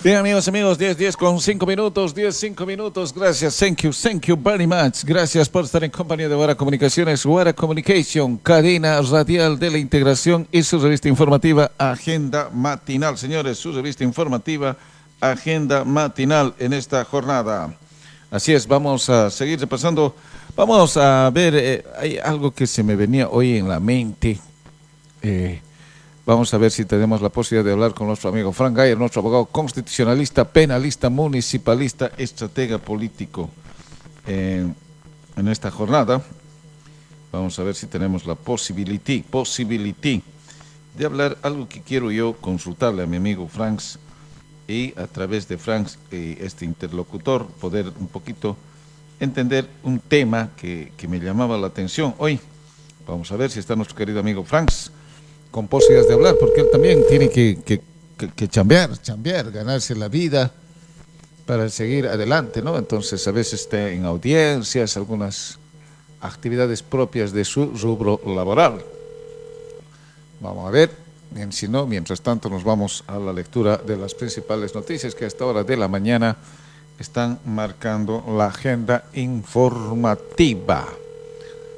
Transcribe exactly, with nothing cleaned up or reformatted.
Bien, amigos, amigos, diez, diez con cinco minutos, diez, cinco minutos. Gracias, thank you, thank you very much. Gracias por estar en compañía de Guara Comunicaciones, Guara Communication, cadena radial de la integración y su revista informativa Agenda Matinal. Señores, su revista informativa Agenda Matinal en esta jornada. Así es, vamos a seguir repasando. Vamos a ver, eh, hay algo que se me venía hoy en la mente. Eh, Vamos a ver si tenemos la posibilidad de hablar con nuestro amigo Frank Gayer, nuestro abogado constitucionalista, penalista, municipalista, estratega político eh, en esta jornada. Vamos a ver si tenemos la possibility, possibility de hablar algo que quiero yo consultarle a mi amigo Frank y a través de Frank, eh, este interlocutor, poder un poquito entender un tema que, que me llamaba la atención hoy. Vamos a ver si está nuestro querido amigo Frank con posibilidades de hablar, porque él también tiene que, que, que, que chambear, chambear, ganarse la vida para seguir adelante, ¿no? Entonces a veces está en audiencias, algunas actividades propias de su rubro laboral. Vamos a ver, bien, si no, mientras tanto nos vamos a la lectura de las principales noticias que a esta hora de la mañana están marcando la agenda informativa.